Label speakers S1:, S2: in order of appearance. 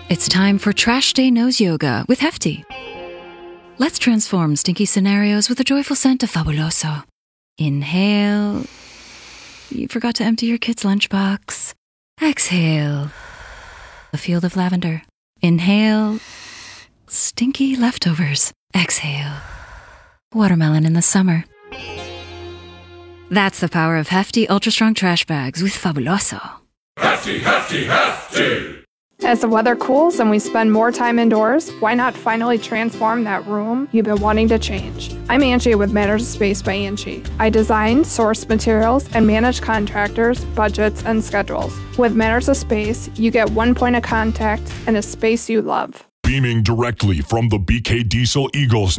S1: It's time for Trash Day Nose Yoga with Hefty. Let's transform stinky scenarios with a joyful scent of Fabuloso. Inhale. You forgot to empty your kid's lunchbox. Exhale. A field of lavender. Inhale. Stinky leftovers. Exhale. Watermelon in the summer. That's the power of Hefty Ultra Strong Trash Bags with Fabuloso.
S2: Hefty, hefty, hefty!
S3: As the weather cools and we spend more time indoors, why not finally transform that room you've been wanting to change? I'm Angie with Matters of Space by Angie. I design, source materials, and manage contractors, budgets, and schedules. With Matters of Space, you get one point of contact and a space you love.
S2: Beaming directly from the BK Diesel Eagles